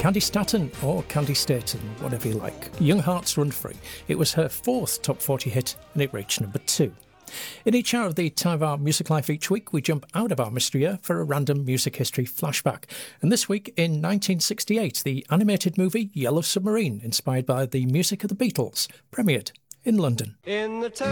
Candy Staton, or Candy Staton, whatever you like. Young Hearts Run Free. It was her fourth top 40 hit, and it reached number 2. In each hour of the Time of Our Music Life each week, we jump out of our mystery year for a random music history flashback. And this week, in 1968, the animated movie Yellow Submarine, inspired by the music of the Beatles, premiered in London. In the